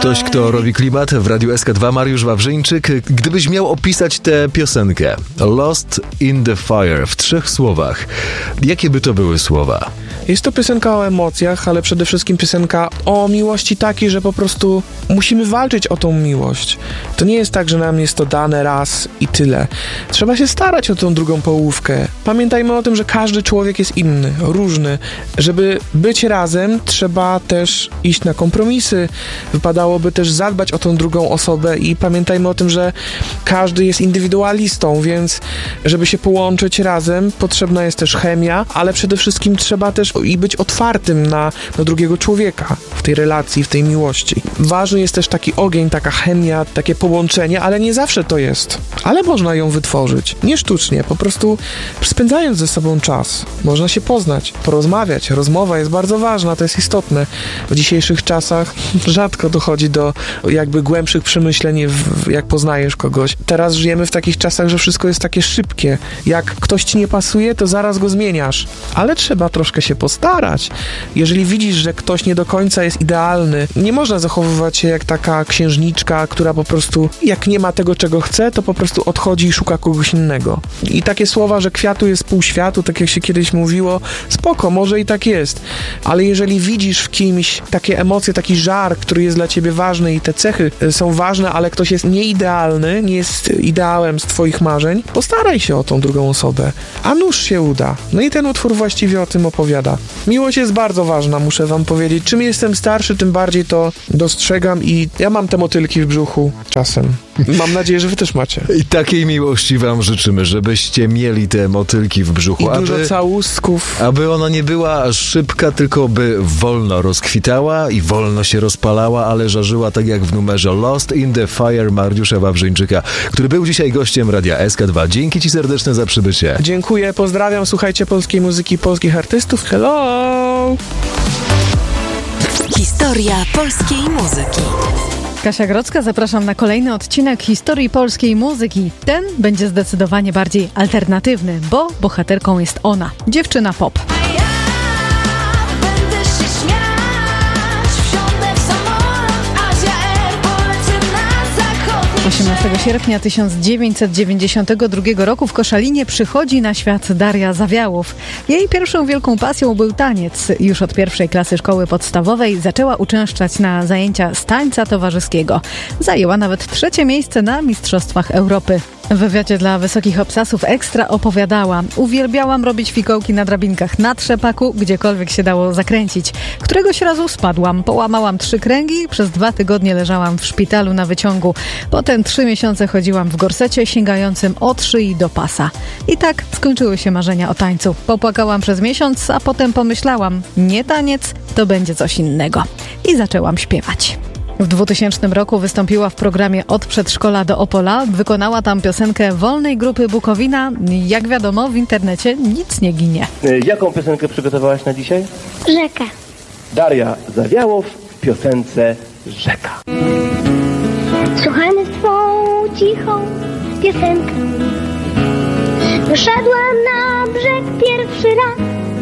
Ktoś, kto robi klimat w Radiu SK2, Mariusz Wawrzyńczyk. Gdybyś miał opisać tę piosenkę Lost in the Fire w 3 słowach, jakie by to były słowa? Jest to piosenka o emocjach, ale przede wszystkim piosenka o miłości takiej, że po prostu musimy walczyć o tą miłość. To nie jest tak, że nam jest to dane raz i tyle. Trzeba się starać o tą drugą połówkę. Pamiętajmy o tym, że każdy człowiek jest inny, różny. Żeby być razem, trzeba też iść na kompromisy. Wypadałoby też zadbać o tą drugą osobę i pamiętajmy o tym, że każdy jest indywidualistą, więc żeby się połączyć razem, potrzebna jest też chemia, ale przede wszystkim trzeba też i być otwartym na drugiego człowieka w tej relacji, w tej miłości. Ważny jest też taki ogień, taka chemia, takie połączenie, ale nie zawsze to jest. Ale można ją wytworzyć. Nie sztucznie, po prostu spędzając ze sobą czas. Można się poznać, porozmawiać. Rozmowa jest bardzo ważna, to jest istotne. W dzisiejszych czasach rzadko dochodzi do jakby głębszych przemyśleń, jak poznajesz kogoś. Teraz żyjemy w takich czasach, że wszystko jest takie szybkie. Jak ktoś ci nie pasuje, to zaraz go zmieniasz. Ale trzeba troszkę się postarać. Jeżeli widzisz, że ktoś nie do końca jest idealny, nie można zachowywać się jak taka księżniczka, która po prostu jak nie ma tego, czego chce, to po prostu odchodzi i szuka kogoś innego. I takie słowa, że kwiatu jest pół światu, tak jak się kiedyś mówiło, spoko, może i tak jest. Ale jeżeli widzisz w kimś takie emocje, taki żar, który jest dla ciebie ważny i te cechy są ważne, ale ktoś jest nieidealny, nie jest ideałem z twoich marzeń, postaraj się o tą drugą osobę, a nuż się uda. No i ten utwór właściwie o tym opowiada. Miłość jest bardzo ważna, muszę wam powiedzieć. Czym jestem starszy, tym bardziej to dostrzegam i ja mam te motylki w brzuchu czasem. Mam nadzieję, że wy też macie. I takiej miłości wam życzymy, żebyście mieli te motylki w brzuchu. I dużo całusków. Aby ona nie była szybka, tylko by wolno rozkwitała i wolno się rozpalała, ale żarzyła tak jak w numerze Lost in the Fire Mariusza Wawrzyńczyka, który był dzisiaj gościem Radia SK2. Dzięki ci serdeczne za przybycie. Dziękuję, pozdrawiam, słuchajcie polskiej muzyki, polskich artystów. Hello! Historia polskiej muzyki. Kasia Grodzka, zapraszam na kolejny odcinek historii polskiej muzyki. Ten będzie zdecydowanie bardziej alternatywny, bo bohaterką jest ona, dziewczyna pop. 18 sierpnia 1992 roku w Koszalinie przychodzi na świat Daria Zawiałow. Jej pierwszą wielką pasją był taniec. Już od 1. klasy szkoły podstawowej zaczęła uczęszczać na zajęcia z tańca towarzyskiego. Zajęła nawet 3. miejsce na Mistrzostwach Europy. W wywiadzie dla Wysokich Obcasów Ekstra opowiadała: uwielbiałam robić fikołki na drabinkach na trzepaku, gdziekolwiek się dało zakręcić. Któregoś razu spadłam, połamałam 3 kręgi, przez 2 tygodnie leżałam w szpitalu na wyciągu. Potem 3 miesiące chodziłam w gorsecie sięgającym od szyi do pasa. I tak skończyły się marzenia o tańcu. Popłakałam przez miesiąc, a potem pomyślałam: nie taniec, to będzie coś innego. I zaczęłam śpiewać. W 2000 roku wystąpiła w programie Od przedszkola do Opola. Wykonała tam piosenkę wolnej grupy Bukowina. Jak wiadomo, w internecie nic nie ginie. Jaką piosenkę przygotowałaś na dzisiaj? Rzeka. Daria Zawiałow w piosence Rzeka. Słuchajmy swą cichą piosenkę. Wyszedłem na brzeg pierwszy raz.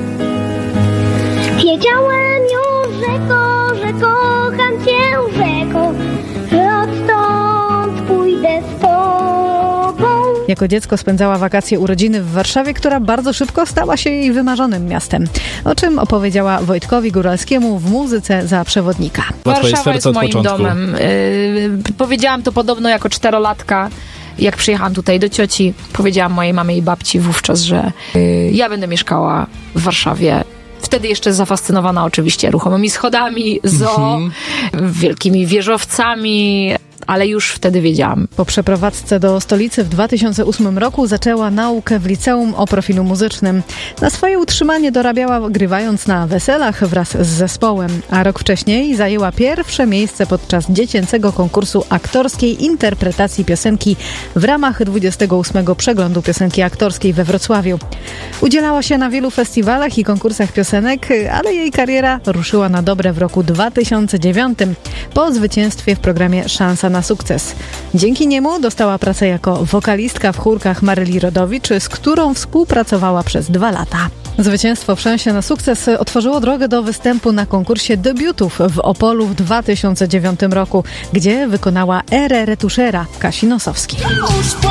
Wiedziałem już, że kocham cię, rzeko, że odtąd pójdę z tobą. Jako dziecko spędzała wakacje urodziny w Warszawie, która bardzo szybko stała się jej wymarzonym miastem. O czym opowiedziała Wojtkowi Góralskiemu w muzyce za przewodnika. Warszawa jest moim domem. Powiedziałam to podobno jako 4-latka. Jak przyjechałam tutaj do cioci, powiedziałam mojej mamie i babci wówczas, że ja będę mieszkała w Warszawie. Wtedy jeszcze zafascynowana oczywiście ruchomymi schodami, zoo, wielkimi wieżowcami, ale już wtedy wiedziałam. Po przeprowadzce do stolicy w 2008 roku zaczęła naukę w liceum o profilu muzycznym. Na swoje utrzymanie dorabiała grywając na weselach wraz z zespołem, a rok wcześniej zajęła pierwsze miejsce podczas dziecięcego konkursu aktorskiej interpretacji piosenki w ramach 28. Przeglądu Piosenki Aktorskiej we Wrocławiu. Udzielała się na wielu festiwalach i konkursach piosenek, ale jej kariera ruszyła na dobre w roku 2009 po zwycięstwie w programie Szansa na sukces. Dzięki niemu dostała pracę jako wokalistka w chórkach Maryli Rodowicz, z którą współpracowała przez 2 lata. Zwycięstwo w szansie na sukces otworzyło drogę do występu na konkursie debiutów w Opolu w 2009 roku, gdzie wykonała Erę Retuszera Kasi Nosowskiej.